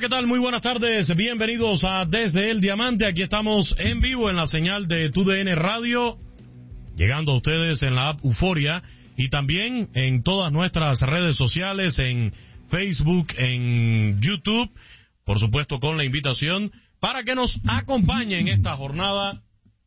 ¿qué tal? Muy buenas tardes. Bienvenidos a Desde el Diamante. Aquí estamos en vivo en la señal de TUDN Radio, llegando a ustedes en la app Euforia y también en todas nuestras redes sociales, en Facebook, en YouTube, por supuesto con la invitación para que nos acompañen en esta jornada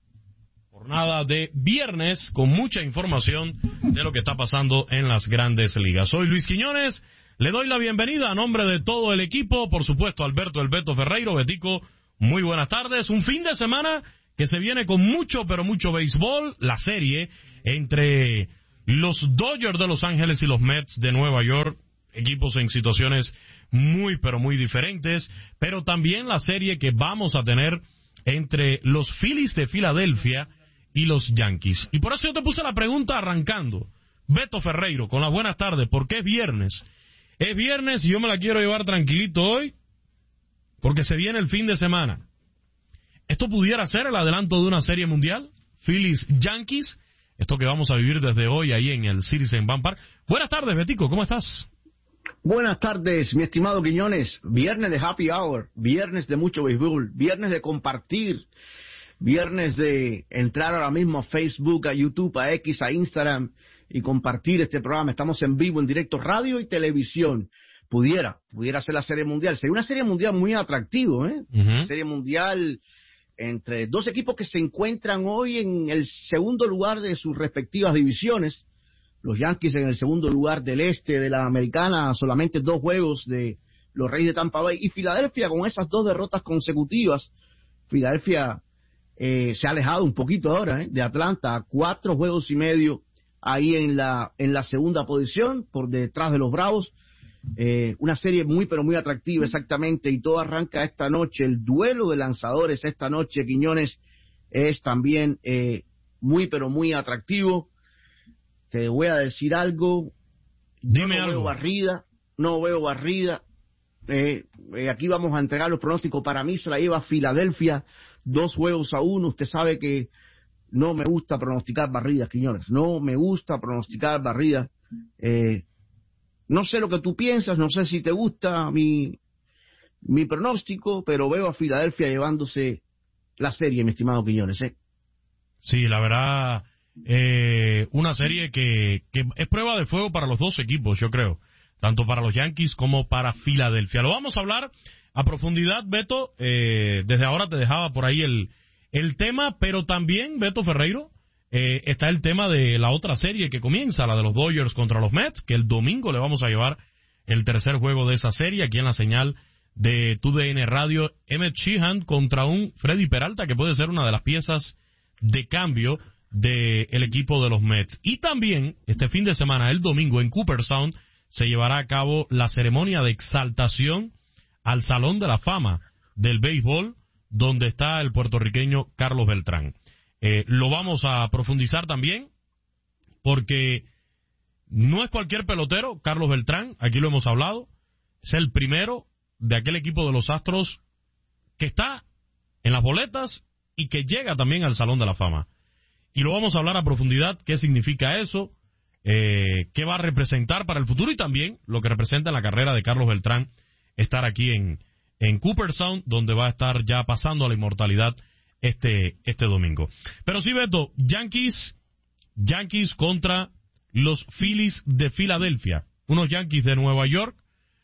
de viernes con mucha información de lo que está pasando en las grandes ligas. Soy Luis Quiñones, le doy la bienvenida a nombre de todo el equipo, por supuesto Alberto El Beto Ferreiro. Betico, muy buenas tardes. Un fin de semana que se viene con mucho, pero mucho béisbol. La serie entre los Dodgers de Los Ángeles y los Mets de Nueva York, equipos en situaciones muy, pero muy diferentes, pero también la serie que vamos a tener entre los Phillies de Filadelfia y los Yankees. Y por eso yo te puse la pregunta arrancando, Beto Ferreiro, con las buenas tardes, porque es viernes. Es viernes y yo me la quiero llevar tranquilito hoy, porque se viene el fin de semana. ¿Esto pudiera ser el adelanto de una serie mundial? Phillies-Yankees, esto que vamos a vivir desde hoy ahí en el Citizens Bank Park. Buenas tardes, Betico, ¿cómo estás? Buenas tardes, mi estimado Quiñones. Viernes de happy hour, viernes de mucho béisbol, viernes de compartir, viernes de entrar ahora mismo a Facebook, a YouTube, a X, a Instagram y compartir este programa. Estamos en vivo, en directo, radio y televisión. Pudiera ser la Serie Mundial. Sería una Serie Mundial muy atractivo, ¿eh? Serie Mundial entre dos equipos que se encuentran hoy en el segundo lugar de sus respectivas divisiones. Los Yankees en el segundo lugar del este de la Americana, solamente 2 juegos de los Reyes de Tampa Bay. Y Filadelfia con esas 2 derrotas consecutivas. Filadelfia se ha alejado un poquito ahora de Atlanta, a 4 juegos y medio ahí en la segunda posición, por detrás de los Bravos. Una serie muy pero muy atractiva exactamente, y todo arranca esta noche. El duelo de lanzadores esta noche, Quiñones, es también muy pero muy atractivo. Te voy a decir algo. Dime no algo. No veo barrida. Aquí vamos a entregar los pronósticos. Para mí se la lleva Filadelfia 2-1. Usted sabe que no me gusta pronosticar barridas, Quiñones. No me gusta pronosticar barridas. No sé lo que tú piensas, no sé si te gusta mi pronóstico, pero veo a Filadelfia llevándose la serie, mi estimado Quiñones. Sí, la verdad, una serie que es prueba de fuego para los dos equipos, yo creo, tanto para los Yankees como para Filadelfia. Lo vamos a hablar a profundidad, Beto. Desde ahora te dejaba por ahí el tema, pero también, Beto Ferreiro, está el tema de la otra serie que comienza, la de los Dodgers contra los Mets, que el domingo le vamos a llevar el tercer juego de esa serie aquí en la señal de TUDN Radio. Emmett Sheehan contra un Freddy Peralta, que puede ser una de las piezas de cambio del equipo de los Mets. Y también, este fin de semana, el domingo, en Cooperstown, se llevará a cabo la ceremonia de exaltación al Salón de la Fama del béisbol, donde está el puertorriqueño Carlos Beltrán. Lo vamos a profundizar también, porque no es cualquier pelotero, Carlos Beltrán, aquí lo hemos hablado, es el primero de aquel equipo de los Astros que está en las boletas y que llega también al Salón de la Fama. Y lo vamos a hablar a profundidad, qué significa eso, qué va a representar para el futuro y también lo que representa en la carrera de Carlos Beltrán estar aquí en Cooperstown, donde va a estar ya pasando a la inmortalidad este domingo. Pero sí, Beto, Yankees contra los Phillies de Filadelfia, unos Yankees de Nueva York.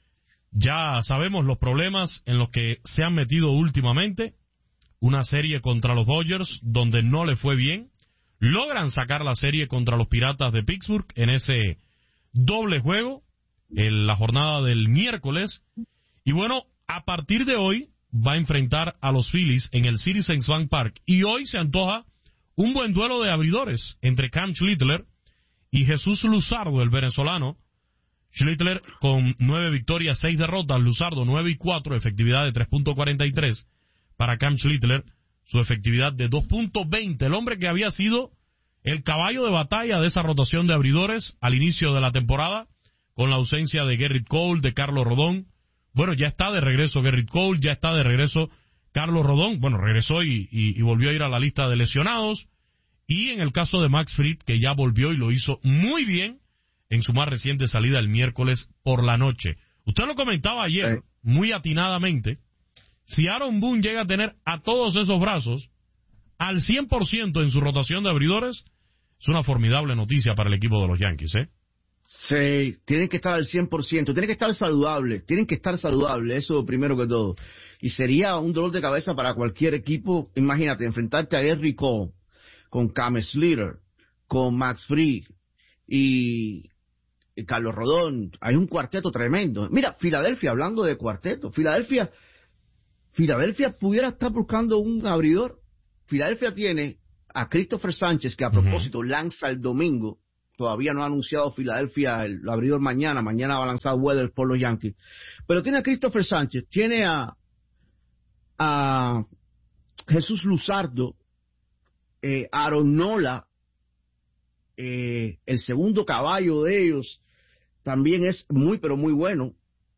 Ya sabemos los problemas en los que se han metido últimamente. Una serie contra los Dodgers donde no le fue bien. Logran sacar la serie contra los Piratas de Pittsburgh en ese doble juego en la jornada del miércoles. Y bueno, a partir de hoy va a enfrentar a los Phillies en el Citizens Bank Park. Y hoy se antoja un buen duelo de abridores entre Cam Schlittler y Jesús Luzardo, el venezolano. Schlittler con 9 victorias, 6 derrotas. Luzardo 9-4, efectividad de 3.43. Para Cam Schlittler, su efectividad de 2.20. El hombre que había sido el caballo de batalla de esa rotación de abridores al inicio de la temporada, con la ausencia de Gerrit Cole, de Carlos Rodón. Bueno, ya está de regreso Gerrit Cole, ya está de regreso Carlos Rodón. Bueno, regresó y volvió a ir a la lista de lesionados. Y en el caso de Max Fried, que ya volvió y lo hizo muy bien en su más reciente salida el miércoles por la noche. Usted lo comentaba ayer, muy atinadamente, si Aaron Boone llega a tener a todos esos brazos al 100% en su rotación de abridores, es una formidable noticia para el equipo de los Yankees, ¿eh? Sí, tienen que estar al 100%, tienen que estar saludables, eso primero que todo. Y sería un dolor de cabeza para cualquier equipo. Imagínate, enfrentarte a Gerrit Cole, con Cam Slater, con Max Fried y Carlos Rodón. Hay un cuarteto tremendo. Mira, Filadelfia, hablando de cuarteto, Filadelfia pudiera estar buscando un abridor. Filadelfia tiene a Christopher Sánchez, que a propósito lanza el domingo. Todavía no ha anunciado Filadelfia el abridor mañana va a lanzar Weathers por los Yankees. Pero tiene a Christopher Sánchez, tiene a Jesús Luzardo, Aaron Nola, el segundo caballo de ellos también es muy pero muy bueno.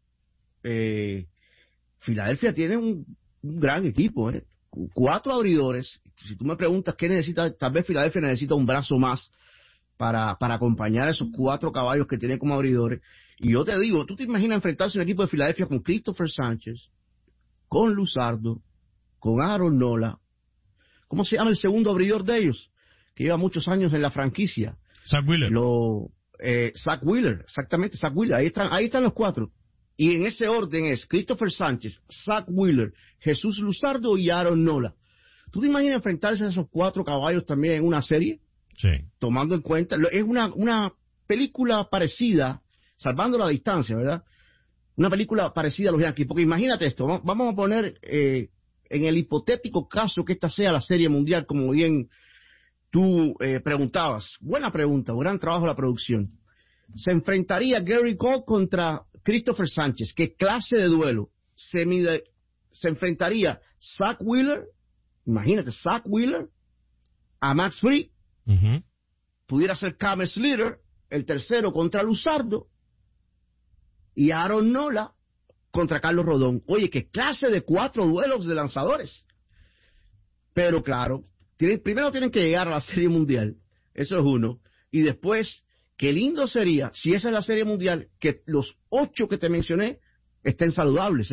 Filadelfia tiene un gran equipo, 4 abridores. Si tú me preguntas qué necesita, tal vez Filadelfia necesita un brazo más para acompañar a esos 4 caballos que tiene como abridores. Y yo te digo, ¿tú te imaginas enfrentarse a un equipo de Filadelfia con Christopher Sánchez, con Luzardo, con Aaron Nola? ¿Cómo se llama el segundo abridor de ellos? Que lleva muchos años en la franquicia. Zach Wheeler. Zach Wheeler, exactamente, Zach Wheeler. Ahí están los 4. Y en ese orden es Christopher Sánchez, Zach Wheeler, Jesús Luzardo y Aaron Nola. ¿Tú te imaginas enfrentarse a esos 4 caballos también en una serie? Sí. Tomando en cuenta, es una película parecida, salvando la distancia, ¿verdad? Una película parecida a los Yankees, porque imagínate esto, vamos a poner en el hipotético caso que esta sea la Serie Mundial, como bien tú preguntabas. Buena pregunta, gran trabajo la producción. Se enfrentaría Gerrit Cole contra Christopher Sánchez. ¿Qué clase de duelo? Se enfrentaría Zach Wheeler, imagínate, Zach Wheeler a Max Fried. Pudiera ser Cam Slater, el tercero, contra Luzardo, y Aaron Nola contra Carlos Rodón. Oye, qué clase de 4 duelos de lanzadores. Pero claro, primero tienen que llegar a la Serie Mundial, eso es uno, y después, qué lindo sería, si esa es la Serie Mundial, que los 8 que te mencioné estén saludables,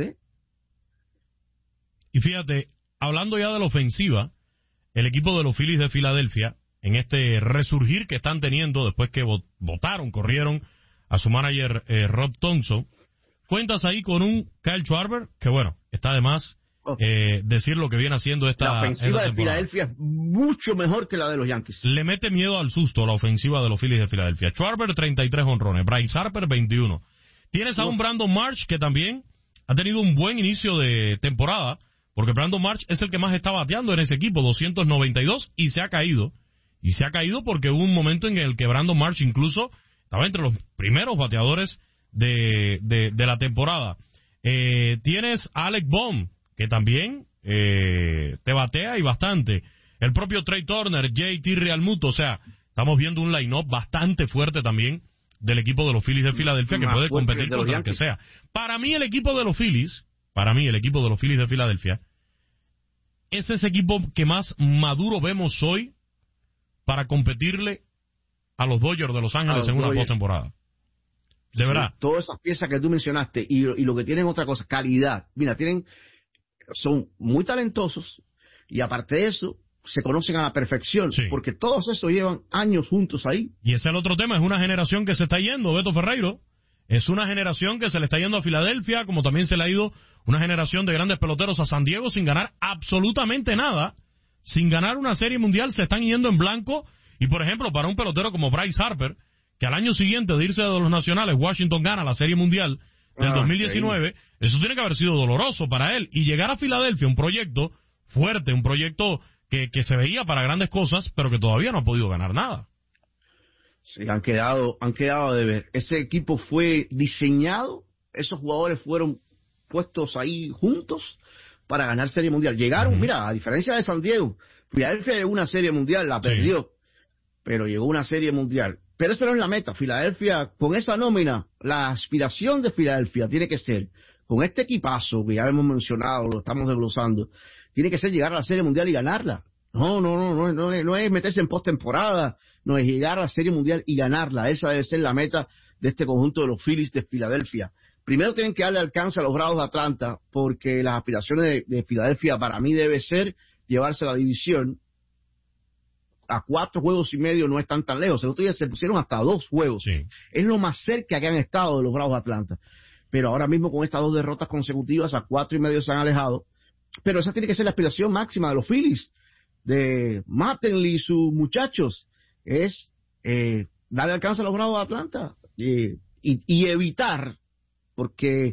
Y fíjate, hablando ya de la ofensiva, el equipo de los Phillies de Filadelfia, en este resurgir que están teniendo después que corrieron a su manager Rob Thompson, cuentas ahí con un Kyle Schwarber, que bueno, está de más decir lo que viene haciendo la ofensiva de Filadelfia es mucho mejor que la de los Yankees. Le mete miedo al susto a la ofensiva de los Phillies de Filadelfia. Schwarber, 33 honrones, Bryce Harper, 21. Tienes a un Brandon Marsh que también ha tenido un buen inicio de temporada, porque Brandon Marsh es el que más está bateando en ese equipo, 292, y se ha caído. Y se ha caído porque hubo un momento en el que Brandon Marsh incluso estaba entre los primeros bateadores de la temporada. Tienes a Alec Bohm, que también te batea y bastante. El propio Trey Turner, JT Realmuto, o sea, estamos viendo un line-up bastante fuerte también del equipo de los Phillies de Filadelfia que puede competir contra el que sea. Para mí el equipo de los Phillies de Filadelfia es ese equipo que más maduro vemos hoy para competirle a los Dodgers de Los Ángeles en una postemporada. De verdad. Todas esas piezas que tú mencionaste y lo que tienen otra cosa, calidad. Mira, son muy talentosos y aparte de eso, se conocen a la perfección, porque todos esos llevan años juntos ahí. Y ese es el otro tema, es una generación que se está yendo, Beto Ferreiro. Es una generación que se le está yendo a Filadelfia, como también se le ha ido una generación de grandes peloteros a San Diego sin ganar absolutamente nada. Sin ganar una Serie Mundial se están yendo en blanco. Y por ejemplo, para un pelotero como Bryce Harper, que al año siguiente de irse de los Nacionales, Washington gana la Serie Mundial del 2019, eso tiene que haber sido doloroso para él. Y llegar a Filadelfia, un proyecto fuerte, un proyecto que se veía para grandes cosas, pero que todavía no ha podido ganar nada. Sí, han quedado de ver. Ese equipo fue diseñado, esos jugadores fueron puestos ahí juntos para ganar Serie Mundial. Llegaron, mira, a diferencia de San Diego, Filadelfia llegó a una Serie Mundial, la perdió, pero llegó a una Serie Mundial. Pero esa no es la meta. Filadelfia, con esa nómina, la aspiración de Filadelfia tiene que ser, con este equipazo que ya hemos mencionado, lo estamos desglosando, tiene que ser llegar a la Serie Mundial y ganarla. No es meterse en postemporada, no es llegar a la Serie Mundial y ganarla. Esa debe ser la meta de este conjunto de los Phillies de Filadelfia. primero tienen que darle alcance a los Bravos de Atlanta, porque las aspiraciones de Filadelfia para mí debe ser llevarse la división. A 4 juegos y medio no están tan lejos. El otro día se pusieron hasta 2 juegos. Sí. Es lo más cerca que han estado de los Bravos de Atlanta. Pero ahora mismo con estas 2 derrotas consecutivas, a 4 y medio se han alejado. Pero esa tiene que ser la aspiración máxima de los Phillies, de Mattingly y sus muchachos. Es darle alcance a los Bravos de Atlanta y evitar, porque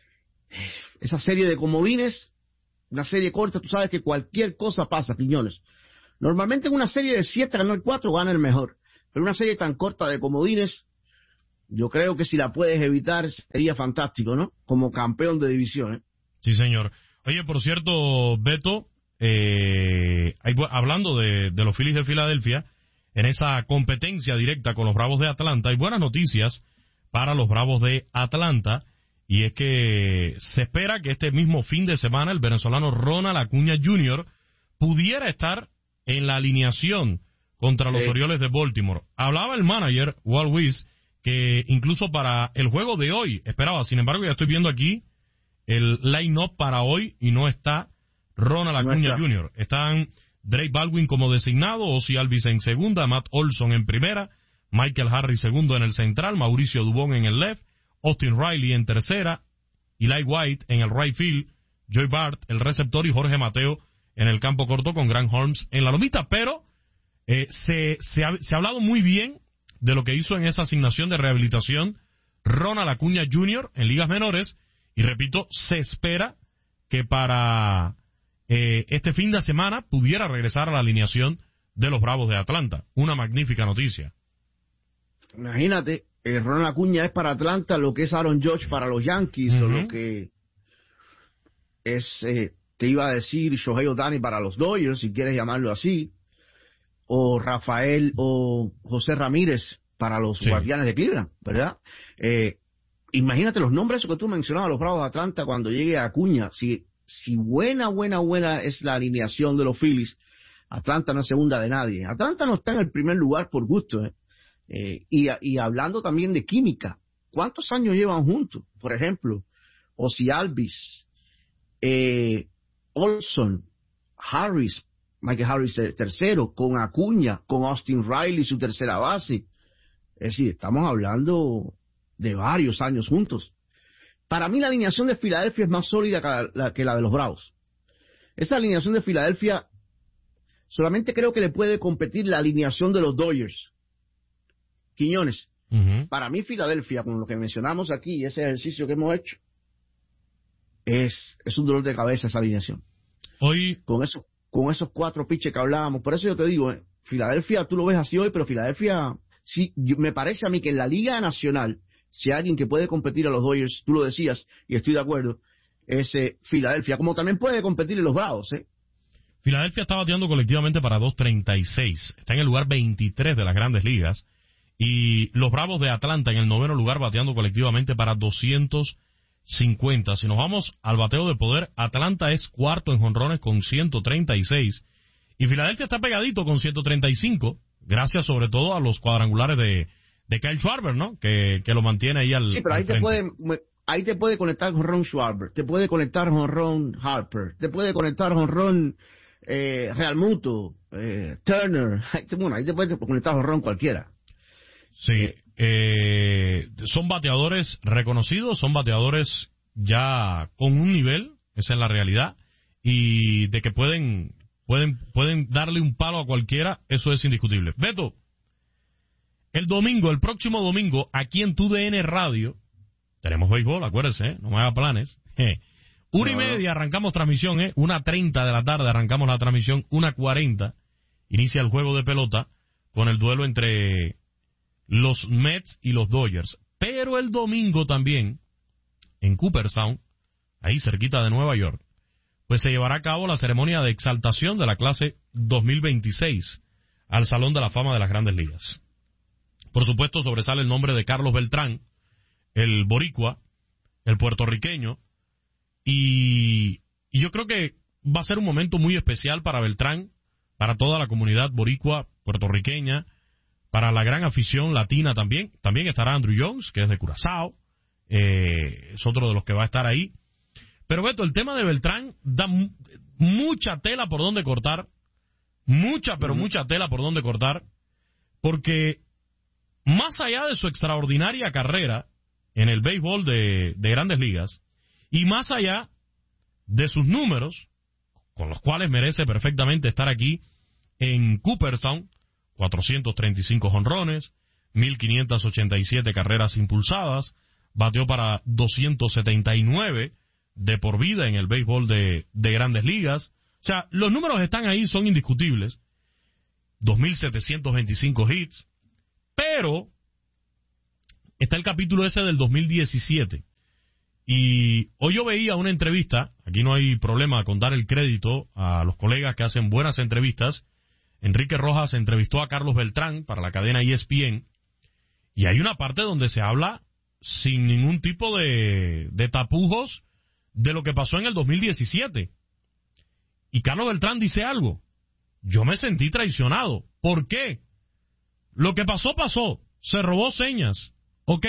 esa serie de comodines, una serie corta, tú sabes que cualquier cosa pasa, Quiñones. Normalmente en una serie de 7 ganó el 4, gana el mejor. Pero una serie tan corta de comodines, yo creo que si la puedes evitar sería fantástico, ¿no? Como campeón de división, ¿eh? Sí, señor. Oye, por cierto, Beto, hablando de los Phillies de Filadelfia, en esa competencia directa con los Bravos de Atlanta, hay buenas noticias para los Bravos de Atlanta, y es que se espera que este mismo fin de semana el venezolano Ronald Acuña Jr. pudiera estar en la alineación contra los Orioles de Baltimore. Hablaba el manager, Walt Weiss, que incluso para el juego de hoy esperaba. Sin embargo, ya estoy viendo aquí el line-up para hoy y no está Ronald Acuña Jr. Están Drake Baldwin como designado, Ozzie Albies en segunda, Matt Olson en primera, Michael Harris segundo en el central, Mauricio Dubón en el left, Austin Riley en tercera, Eli White en el right field, Joey Bart el receptor y Jorge Mateo en el campo corto con Grant Holmes en la lomita. Pero se ha hablado muy bien de lo que hizo en esa asignación de rehabilitación Ronald Acuña Jr. en ligas menores, y repito, se espera que para este fin de semana pudiera regresar a la alineación de los Bravos de Atlanta. Una magnífica noticia. Imagínate, Ronald Acuña es para Atlanta lo que es Aaron Judge para los Yankees, o lo que es, te iba a decir, Shohei Ohtani para los Dodgers, si quieres llamarlo así, o Rafael o José Ramírez para los Guardianes de Cleveland, ¿verdad? Imagínate los nombres que tú mencionabas, los Bravos de Atlanta, cuando llegue a Acuña. Si buena es la alineación de los Phillies, Atlanta no es segunda de nadie. Atlanta no está en el primer lugar por gusto, y hablando también de química, ¿cuántos años llevan juntos? Por ejemplo, Ozzie Albies, Olson, Harris, Michael Harris tercero, con Acuña, con Austin Riley su tercera base. Es decir, estamos hablando de varios años juntos. Para mí la alineación de Filadelfia es más sólida que la de los Bravos. Esa alineación de Filadelfia solamente creo que le puede competir la alineación de los Dodgers. Quiñones, para mí Filadelfia, con lo que mencionamos aquí, ese ejercicio que hemos hecho, es un dolor de cabeza esa alineación. Hoy, con esos 4 pitches que hablábamos, por eso yo te digo, Filadelfia, tú lo ves así hoy, pero Filadelfia, sí, me parece a mí que en la Liga Nacional, si hay alguien que puede competir a los Dodgers, tú lo decías, y estoy de acuerdo, es Filadelfia, como también puede competir en los Bravos, Filadelfia está bateando colectivamente para 2.36, está en el lugar 23 de las Grandes Ligas, y los Bravos de Atlanta en el 9º lugar bateando colectivamente para 250. Si nos vamos al bateo de poder, Atlanta es cuarto en jonrones con 136, y Filadelfia está pegadito con 135, gracias sobre todo a los cuadrangulares de Kyle Schwarber, ¿no? Que lo mantiene ahí al. Sí, pero ahí te puede conectar jonrón Schwarber, te puede conectar jonrón Harper, te puede conectar jonrón Realmuto, Turner, bueno, ahí te puede conectar jonrón cualquiera. Sí, son bateadores reconocidos, son bateadores ya con un nivel, esa es la realidad, y de que pueden darle un palo a cualquiera, eso es indiscutible. Beto, el próximo domingo, aquí en TUDN Radio, tenemos béisbol, acuérdense, no me haga planes. 1:30 arrancamos transmisión, 1:30 de la tarde arrancamos la transmisión, 1:40 inicia el juego de pelota con el duelo entre los Mets y los Dodgers. Pero el domingo también, en Cooperstown, ahí cerquita de Nueva York, pues se llevará a cabo la ceremonia de exaltación de la clase 2026 al Salón de la Fama de las Grandes Ligas. Por supuesto, sobresale el nombre de Carlos Beltrán, el boricua, el puertorriqueño, y yo creo que va a ser un momento muy especial para Beltrán, para toda la comunidad boricua, puertorriqueña, para la gran afición latina también. También estará Andrew Jones, que es de Curazao, es otro de los que va a estar ahí. Pero Beto, el tema de Beltrán da mucha tela por donde cortar, mucha tela por donde cortar, porque más allá de su extraordinaria carrera en el béisbol de Grandes Ligas, y más allá de sus números, con los cuales merece perfectamente estar aquí en Cooperstown, 435 jonrones, 1,587 carreras impulsadas, bateó para 279 de por vida en el béisbol de Grandes Ligas. O sea, los números están ahí, son indiscutibles. 2,725 hits, pero está el capítulo ese del 2017. Y hoy yo veía una entrevista, aquí no hay problema con dar el crédito a los colegas que hacen buenas entrevistas. Enrique Rojas entrevistó a Carlos Beltrán para la cadena ESPN, y hay una parte donde se habla sin ningún tipo de tapujos de lo que pasó en el 2017. Y Carlos Beltrán dice algo: yo me sentí traicionado. ¿Por qué? Lo que pasó, se robó señas, ok,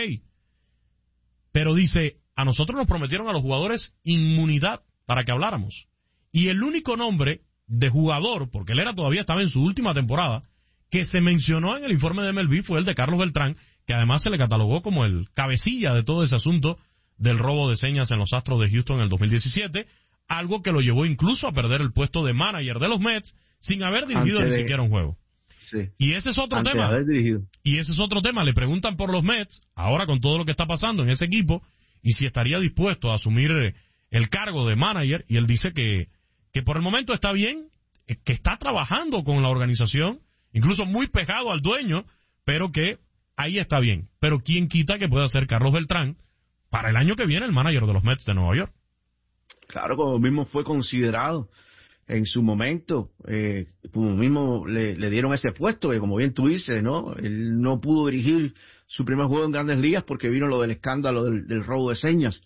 pero dice, a nosotros nos prometieron a los jugadores inmunidad para que habláramos, y el único nombre de jugador, porque él todavía estaba en su última temporada, que se mencionó en el informe de MLB fue el de Carlos Beltrán, que además se le catalogó como el cabecilla de todo ese asunto del robo de señas en los Astros de Houston en el 2017, algo que lo llevó incluso a perder el puesto de manager de los Mets sin haber dirigido ni siquiera un juego. Sí. Y ese es otro tema. Y ese es otro tema. Le preguntan por los Mets, ahora con todo lo que está pasando en ese equipo, y si estaría dispuesto a asumir el cargo de manager, y él dice que por el momento está bien, que está trabajando con la organización, incluso muy pegado al dueño, pero que ahí está bien. Pero ¿quién quita que pueda ser Carlos Beltrán para el año que viene el manager de los Mets de Nueva York? Claro, como mismo fue considerado en su momento, como mismo le dieron ese puesto, que como bien tú dices, ¿no? Él no pudo dirigir su primer juego en Grandes Ligas porque vino lo del escándalo del robo de señas.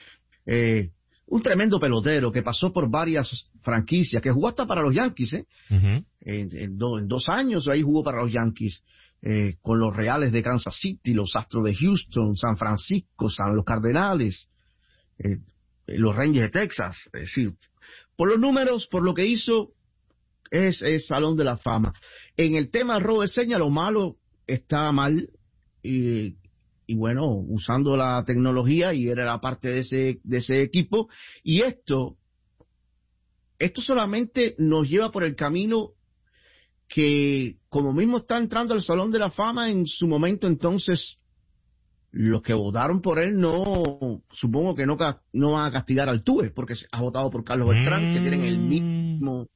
Un tremendo pelotero que pasó por varias franquicias, que jugó hasta para los Yankees, Uh-huh. En 2 años ahí jugó para los Yankees, con los Reales de Kansas City, los Astros de Houston, San Francisco, los Cardenales, los Rangers de Texas. Es decir, por los números, por lo que hizo, es Salón de la Fama. En el tema del robo de señas, lo malo está mal, y bueno, usando la tecnología, y era la parte de ese equipo, y esto solamente nos lleva por el camino que, como mismo está entrando al Salón de la Fama, en su momento entonces los que votaron por él supongo que no van a castigar al Tuve, porque ha votado por Carlos Beltrán, que tienen el mismo,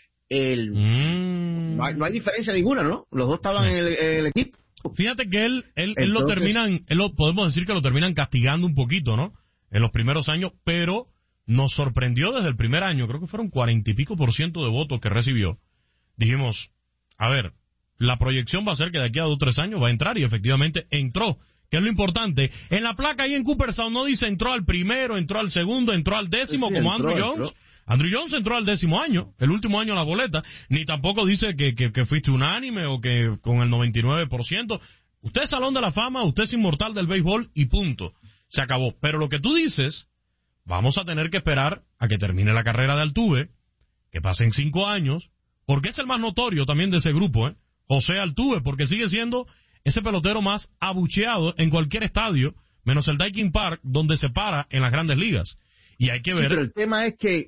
no hay diferencia ninguna, ¿no? Los dos estaban en el equipo. Fíjate que él lo terminan, podemos decir que lo terminan castigando un poquito, ¿no? En los primeros años, pero nos sorprendió desde el primer año, creo que fueron 40 y pico % de votos que recibió. Dijimos, a ver, la proyección va a ser que de aquí a 2 o 3 años va a entrar, y efectivamente entró, que es lo importante. En la placa ahí en Cooperstown no dice entró al primero, entró al segundo, entró al décimo, como Andrew Jones. Andrew Jones entró al 10º año, el último año en la boleta, ni tampoco dice que fuiste unánime o que con el 99%. Usted es Salón de la Fama, usted es inmortal del béisbol y punto. Se acabó. Pero lo que tú dices, vamos a tener que esperar a que termine la carrera de Altuve, que pasen 5 años, porque es el más notorio también de ese grupo, José Altuve, porque sigue siendo ese pelotero más abucheado en cualquier estadio, menos el Daikin Park, donde se para en las Grandes Ligas. Y hay que ver. Sí, pero el tema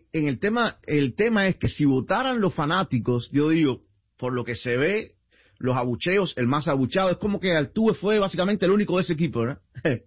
es que si votaran los fanáticos, yo digo, por lo que se ve, los abucheos, el más abucheado, es como que Altuve fue básicamente el único de ese equipo, ¿verdad?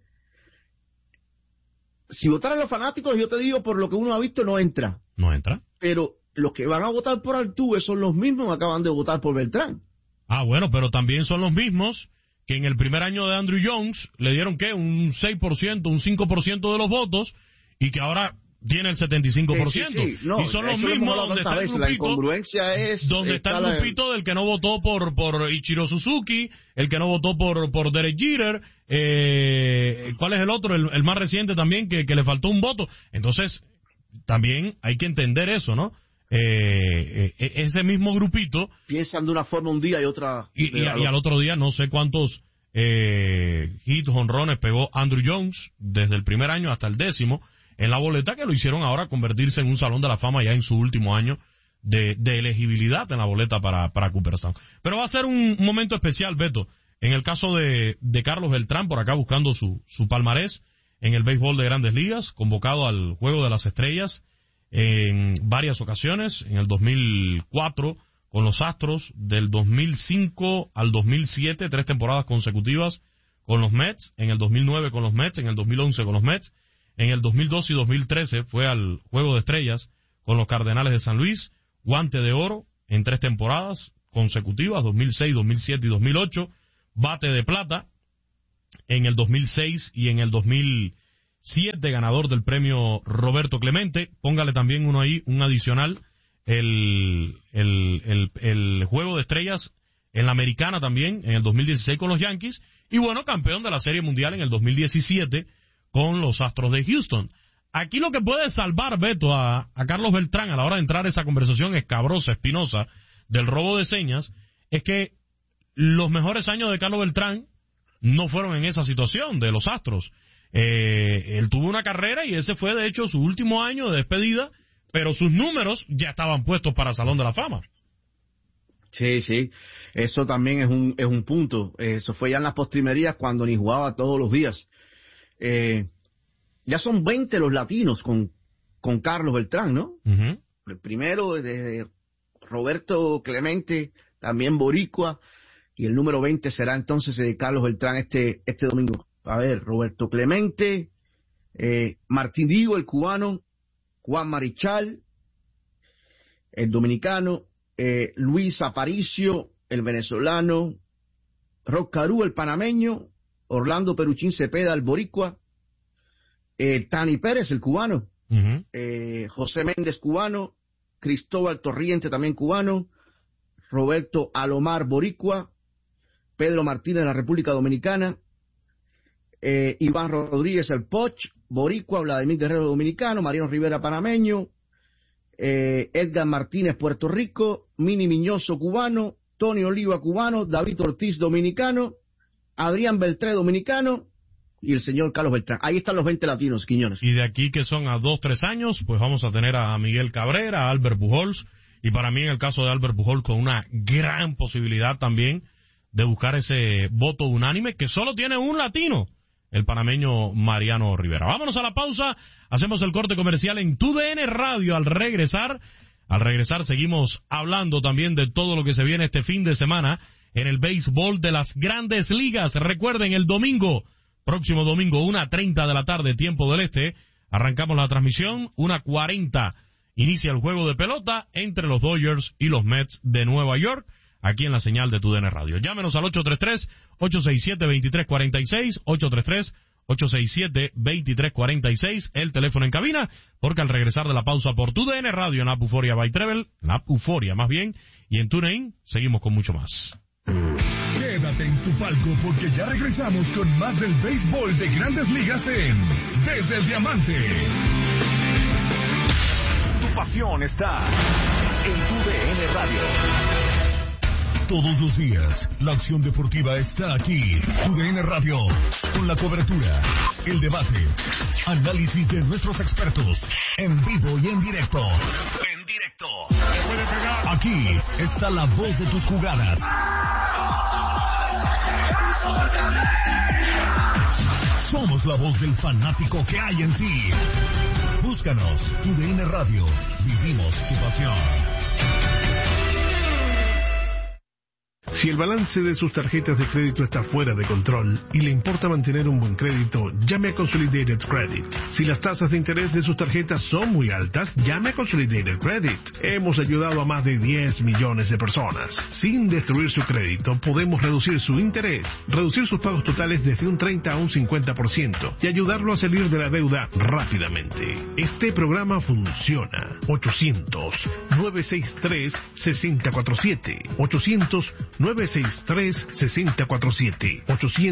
Si votaran los fanáticos, yo te digo, por lo que uno ha visto, no entra. No entra. Pero los que van a votar por Altuve son los mismos que acaban de votar por Beltrán. Ah, bueno, pero también son los mismos que en el primer año de Andrew Jones le dieron, ¿qué? Un 6%, un 5% de los votos, y que ahora tiene el 75%. Sí. No, y son los mismos donde está el grupito, la incongruencia es donde está el grupito del que no votó por Ichiro Suzuki, el que no votó por Derek Jeter, ¿cuál es el otro? El más reciente también, que le faltó un voto. Entonces, también hay que entender eso, ¿no? Ese mismo grupito piensan de una forma un día y otra y al otro día no sé cuántos hits, jonrones pegó Andrew Jones desde el primer año hasta el 10º en la boleta, que lo hicieron ahora convertirse en un Salón de la Fama ya en su último año de elegibilidad en la boleta para Cooperstown. Pero va a ser un momento especial, Beto, en el caso de Carlos Beltrán, por acá buscando su palmarés en el béisbol de Grandes Ligas, convocado al Juego de las Estrellas en varias ocasiones, en el 2004 con los Astros, del 2005 al 2007, 3 temporadas consecutivas con los Mets, en el 2009 con los Mets, en el 2011 con los Mets, en el 2012 y 2013 fue al Juego de Estrellas con los Cardenales de San Luis, guante de oro en 3 temporadas consecutivas, 2006, 2007 y 2008, bate de plata en el 2006 y en el 2007, ganador del premio Roberto Clemente. Póngale también uno ahí, un adicional, el Juego de Estrellas en la Americana también, en el 2016 con los Yankees, y bueno, campeón de la Serie Mundial en el 2017 con los Astros de Houston. Aquí lo que puede salvar, Beto, a Carlos Beltrán a la hora de entrar a esa conversación escabrosa, espinosa, del robo de señas, es que los mejores años de Carlos Beltrán no fueron en esa situación de los Astros. Él tuvo una carrera y ese fue de hecho su último año de despedida, pero sus números ya estaban puestos para Salón de la Fama. Sí, eso también es un punto. Eso fue ya en las postrimerías cuando ni jugaba todos los días. Ya son 20 los latinos con Carlos Beltrán, ¿no? Uh-huh. El primero desde Roberto Clemente, también boricua, y el número 20 será entonces Carlos Beltrán este domingo. A ver, Roberto Clemente, Martín Digo, el cubano, Juan Marichal, el dominicano, Luis Aparicio, el venezolano, Rock Caru, el panameño, Orlando Peruchín Cepeda, el boricua, Tani Pérez, el cubano, uh-huh. José Méndez, cubano, Cristóbal Torriente, también cubano, Roberto Alomar, boricua, Pedro Martínez, de la República Dominicana, Iván Rodríguez, el Poch, boricua, Vladimir Guerrero, dominicano, Mariano Rivera, panameño, Edgar Martínez, Puerto Rico, Mini Miñoso, cubano, Tony Oliva, cubano, David Ortiz, dominicano, Adrián Beltré, dominicano, y el señor Carlos Beltrán. Ahí están los 20 latinos, Quiñones. Y de aquí que son a 2-3 años, pues vamos a tener a Miguel Cabrera, a Albert Pujols, y para mí en el caso de Albert Pujols con una gran posibilidad también de buscar ese voto unánime que solo tiene un latino, el panameño Mariano Rivera. Vámonos a la pausa, hacemos el corte comercial en TUDN Radio. Al regresar seguimos hablando también de todo lo que se viene este fin de semana en el béisbol de las Grandes Ligas. Recuerden, el próximo domingo, 1:30 de la tarde, tiempo del este, arrancamos la transmisión, 1:40 inicia el juego de pelota entre los Dodgers y los Mets de Nueva York, aquí en la señal de TUDN Radio. Llámenos al 833-867-2346, 833-867-2346, el teléfono en cabina, porque al regresar de la pausa por TUDN Radio en App Euphoria by Treble, en App Euphoria más bien, y en TuneIn, seguimos con mucho más. Quédate en tu palco porque ya regresamos con más del béisbol de Grandes Ligas en Desde el Diamante. Tu pasión está en TUDN Radio. Todos los días, la acción deportiva está aquí. TUDN Radio, con la cobertura, el debate, análisis de nuestros expertos, en vivo y en directo. Aquí está la voz de tus jugadas. Somos la voz del fanático que hay en ti. Búscanos, TUDN Radio. Vivimos tu pasión. Si el balance de sus tarjetas de crédito está fuera de control y le importa mantener un buen crédito, llame a Consolidated Credit. Si las tasas de interés de sus tarjetas son muy altas, llame a Consolidated Credit. Hemos ayudado a más de 10 millones de personas. Sin destruir su crédito, podemos reducir su interés, reducir sus pagos totales desde un 30 a un 50% y ayudarlo a salir de la deuda rápidamente. Este programa funciona. 800-963-6047. 800-963-6047. 800-963-6047.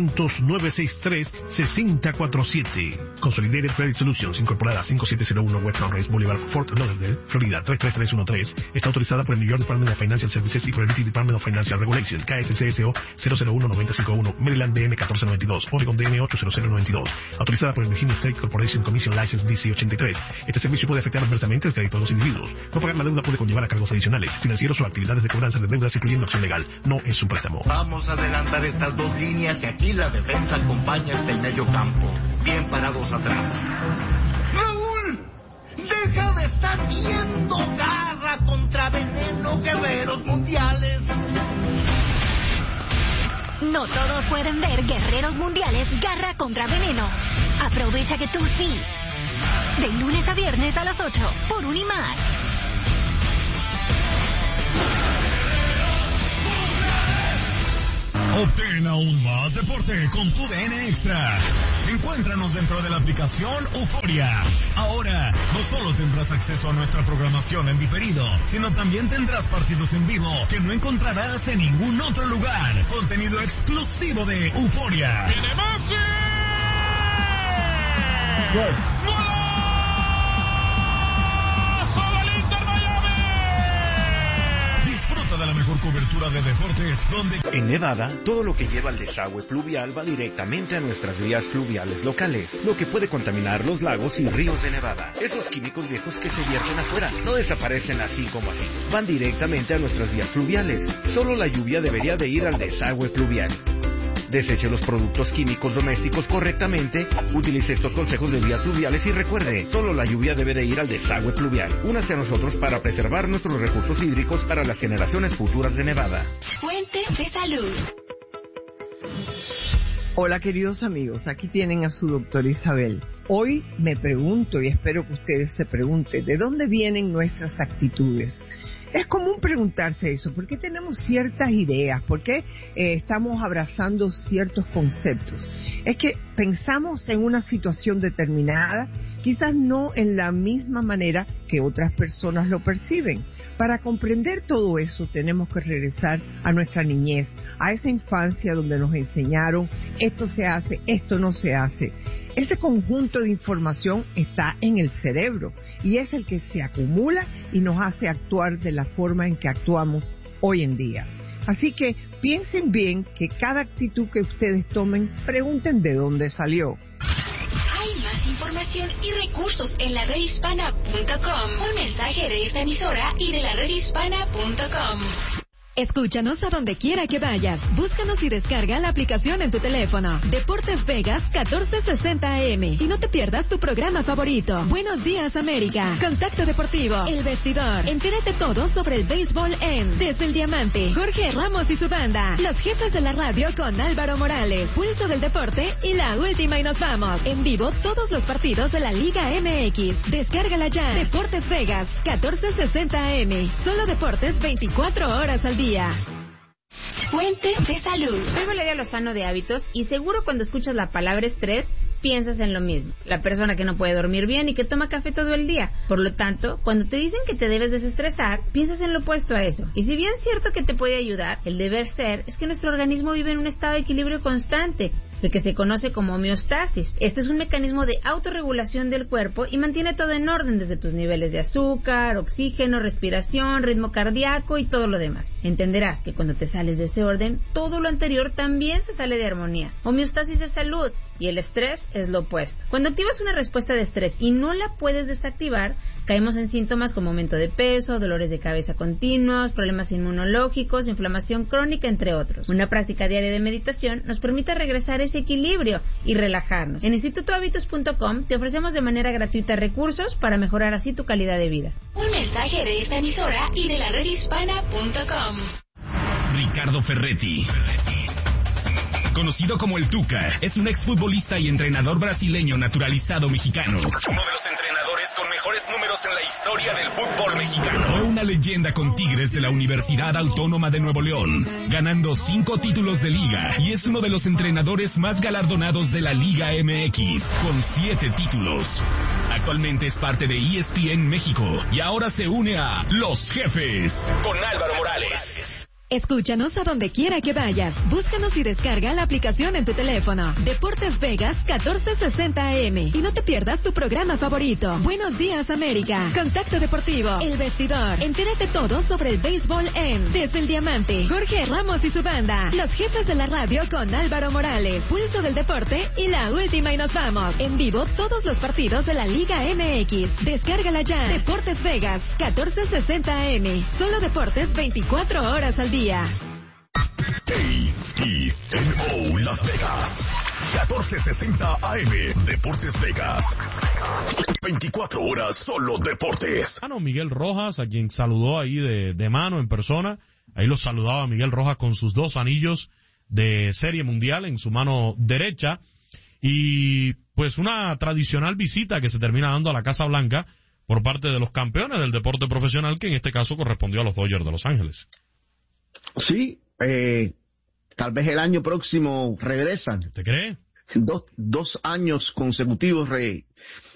800-963-6047. Consolidated Credit Solutions, incorporada 5701 West Sunrise Boulevard, Fort Lauderdale, Florida 33313. Está autorizada por el New York Department of Financial Services y por el BT Department of Financial Regulation, KSCSO 001-951, Maryland DM 1492, Oregon DM 80092. Autorizada por el Virginia State Corporation Commission License DC 83. Este servicio puede afectar adversamente el crédito de los individuos. No pagar la deuda puede conllevar a cargos adicionales, financieros o actividades de cobranza de deudas, incluyendo acción legal. No es un préstamo. Vamos a adelantar estas dos líneas y aquí la defensa acompaña hasta el medio campo. Bien parados atrás. ¡Raúl! ¡Deja de estar viendo Garra contra Veneno, Guerreros Mundiales! No todos pueden ver Guerreros Mundiales Garra contra Veneno. Aprovecha que tú sí. De lunes a viernes a las 8 por Unimás. Obtén aún más deporte con tu DN Extra. Encuéntranos dentro de la aplicación Euforia. Ahora, no solo tendrás acceso a nuestra programación en diferido, sino también tendrás partidos en vivo que no encontrarás en ningún otro lugar. Contenido exclusivo de Euforia. ¡Viene Messi! Disfruta de la mejor cobertura de deportes donde... En Nevada, todo lo que lleva al desagüe pluvial va directamente a nuestras vías fluviales locales, lo que puede contaminar los lagos y ríos de Nevada. Esos químicos viejos que se vierten afuera no desaparecen así como así, van directamente a nuestras vías fluviales. Solo la lluvia debería de ir al desagüe pluvial. Deseche los productos químicos domésticos correctamente, utilice estos consejos de vías fluviales y recuerde, solo la lluvia debe de ir al desagüe pluvial. Únase a nosotros para preservar nuestros recursos hídricos para las generaciones futuras de Nevada. Fuente de salud. Hola queridos amigos, aquí tienen a su doctora Isabel. Hoy me pregunto y espero que ustedes se pregunten, ¿de dónde vienen nuestras actitudes? Es común preguntarse eso, ¿por qué tenemos ciertas ideas? ¿Por qué estamos abrazando ciertos conceptos? Es que pensamos en una situación determinada, quizás no en la misma manera que otras personas lo perciben. Para comprender todo eso tenemos que regresar a nuestra niñez, a esa infancia donde nos enseñaron esto se hace, esto no se hace. Ese conjunto de información está en el cerebro y es el que se acumula y nos hace actuar de la forma en que actuamos hoy en día. Así que piensen bien que cada actitud que ustedes tomen, pregunten de dónde salió. Hay más información y recursos en la redhispana.com. Un mensaje de esta emisora y de la redhispana.com. Escúchanos a donde quiera que vayas. Búscanos y descarga la aplicación en tu teléfono. Deportes Vegas 1460 AM. Y no te pierdas tu programa favorito. Buenos días, América. Contacto Deportivo. El Vestidor. Entérate todo sobre el béisbol en Desde el Diamante. Jorge Ramos y su banda. Los jefes de la radio con Álvaro Morales. Pulso del Deporte y la última y nos vamos. En vivo todos los partidos de la Liga MX. Descárgala ya. Deportes Vegas 1460 AM. Solo deportes 24 horas al día. Fuente de salud. Soy Valeria Lozano de Hábitos y seguro cuando escuchas la palabra estrés piensas en lo mismo. La persona que no puede dormir bien y que toma café todo el día. Por lo tanto, cuando te dicen que te debes desestresar, piensas en lo opuesto a eso. Y si bien es cierto que te puede ayudar, el deber ser es que nuestro organismo vive en un estado de equilibrio constante, el que se conoce como homeostasis. Este es un mecanismo de autorregulación del cuerpo y mantiene todo en orden, desde tus niveles de azúcar, oxígeno, respiración, ritmo cardíaco y todo lo demás. Entenderás que cuando te sales de ese orden, todo lo anterior también se sale de armonía. Homeostasis es salud y el estrés es lo opuesto. Cuando activas una respuesta de estrés y no la puedes desactivar, caemos en síntomas como aumento de peso, dolores de cabeza continuos, problemas inmunológicos, inflamación crónica, entre otros. Una práctica diaria de meditación nos permite regresar a ese equilibrio y relajarnos. En institutohabitos.com te ofrecemos de manera gratuita recursos para mejorar así tu calidad de vida. Un mensaje de esta emisora y de la redhispana.com. Ricardo Ferretti, conocido como el Tuca, es un exfutbolista y entrenador brasileño naturalizado mexicano. Uno de los entrenadores con mejores números en la historia del fútbol mexicano. Fue una leyenda con Tigres de la Universidad Autónoma de Nuevo León, ganando 5 títulos de liga, y es uno de los entrenadores más galardonados de la Liga MX, con 7 títulos. Actualmente es parte de ESPN México y ahora se une a Los Jefes con Álvaro Morales. Escúchanos a donde quiera que vayas. Búscanos y descarga la aplicación en tu teléfono. Deportes Vegas 1460 AM. Y no te pierdas tu programa favorito. Buenos días, América. Contacto Deportivo. El Vestidor. Entérate todo sobre el béisbol en Desde el Diamante. Jorge Ramos y su banda. Los jefes de la radio con Álvaro Morales. Pulso del deporte y la última y nos vamos. En vivo todos los partidos de la Liga MX. Descárgala ya. Deportes Vegas 1460 AM. Solo deportes 24 horas al día. KENO Las Vegas 1460 AM. Deportes Vegas 24 horas solo deportes. Miguel Rojas, a quien saludó ahí de mano en persona. Ahí lo saludaba Miguel Rojas con sus 2 anillos de Serie Mundial en su mano derecha. Y pues una tradicional visita que se termina dando a la Casa Blanca por parte de los campeones del deporte profesional, que en este caso correspondió a los Dodgers de Los Ángeles. Sí, tal vez el año próximo regresan. ¿Te cree? Dos años consecutivos